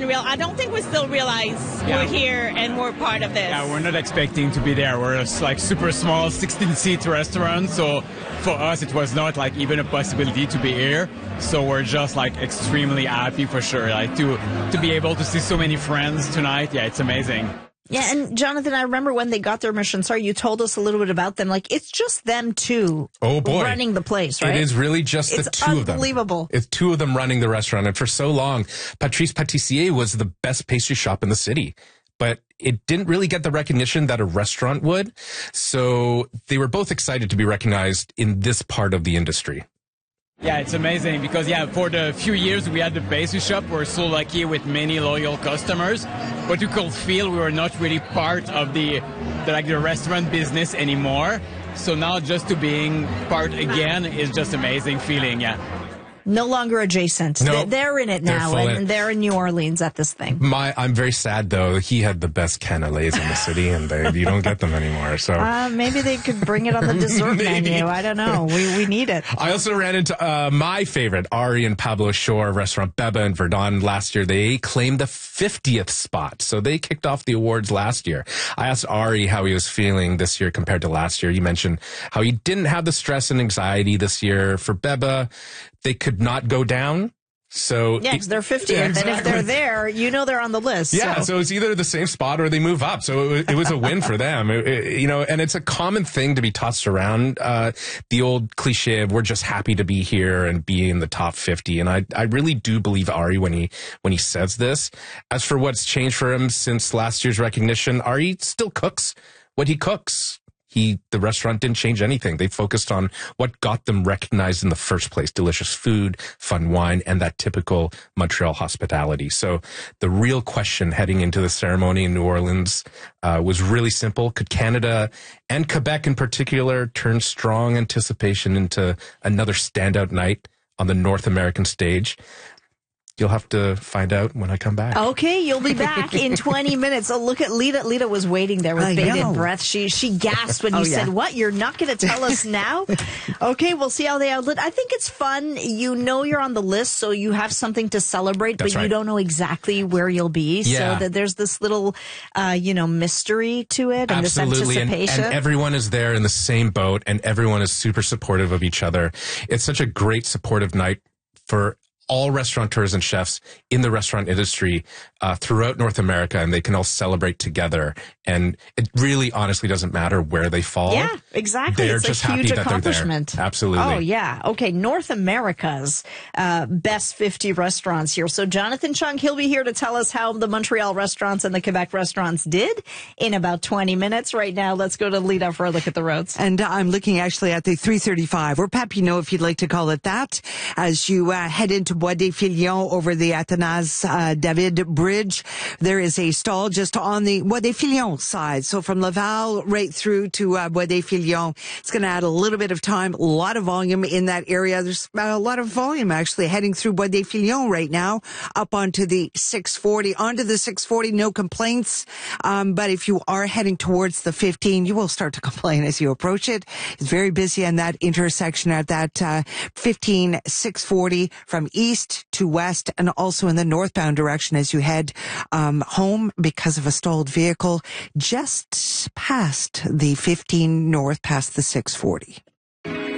unreal. I don't think we still realize we're here and we're part of this. Yeah, we're not expecting to be there. We're like super small 16-seat restaurant. So for us, it was not like even a possibility to be here. So we're just like extremely happy for sure. Like to be able to see so many friends tonight. Yeah, it's amazing. Yeah, and Jonathan, I remember when they got their Michelin star, you told us a little bit about them. Like, it's just them two running the place, right? It is really just the two of them. It's unbelievable. It's two of them running the restaurant. And for so long, Patrice Pâtissier was the best pastry shop in the city. But it didn't really get the recognition that a restaurant would. So they were both excited to be recognized in this part of the industry. Yeah, it's amazing because, for the few years we had the pastry shop, we're so lucky with many loyal customers, but you could feel we were not really part of the restaurant business anymore. So now just to being part again is just amazing feeling, No longer adjacent. No, they're in it now, and they're in New Orleans at this thing. I'm very sad, though. He had the best cannelés in the city, and you don't get them anymore. So maybe they could bring it on the dessert menu. I don't know. We need it. I also ran into my favorite, Ari and Pablo Shore restaurant, Beba in Verdun, last year. They claimed the 50th spot, so they kicked off the awards last year. I asked Ari how he was feeling this year compared to last year. He mentioned how he didn't have the stress and anxiety this year. For Beba, they could not go down. So because they're 50th, exactly. And if they're there, they're on the list. Yeah, so it's either the same spot or they move up. So it was a win for them. And it's a common thing to be tossed around. The old cliche of we're just happy to be here and be in the top 50. And I really do believe Ari when he says this. As for what's changed for him since last year's recognition, Ari still cooks what he cooks. The restaurant didn't change anything. They focused on what got them recognized in the first place. Delicious food, fun wine, and that typical Montreal hospitality. So the real question heading into the ceremony in New Orleans was really simple. Could Canada and Quebec in particular turn strong anticipation into another standout night on the North American stage? You'll have to find out when I come back. Okay, you'll be back in 20 minutes. Oh, look at Lita. Lita was waiting there with bated breath. She gasped when you said, what? You're not going to tell us now? Okay, we'll see how they outlet. I think it's fun. You're on the list, so you have something to celebrate, but you don't know exactly where you'll be. Yeah. So that there's this little, mystery to it and Absolutely. This anticipation. And everyone is there in the same boat, and everyone is super supportive of each other. It's such a great supportive night for all restaurateurs and chefs in the restaurant industry throughout North America, and they can all celebrate together. And it really honestly doesn't matter where they fall. Yeah, exactly. They're it's just a huge happy accomplishment. That they're there. Absolutely. Oh, yeah. Okay, North America's best 50 restaurants here. So Jonathan Chung, he'll be here to tell us how the Montreal restaurants and the Quebec restaurants did in about 20 minutes. Right now, let's go to Lita for a look at the roads. And I'm looking actually at the 335, or Papineau, if you'd like to call it that, as you head into Bois des Filions over the Athanase David Bridge. There is a stall just on the Bois des Filions side. So from Laval right through to Bois des Filions, it's going to add a little bit of time, a lot of volume in that area. There's a lot of volume actually heading through Bois des Filions right now, up onto the 640. Onto the 640, no complaints. But if you are heading towards the 15, you will start to complain as you approach it. It's very busy in that intersection at that 15, 640 from east to west, and also in the northbound direction as you head home because of a stalled vehicle just past the 15 north, past the 640.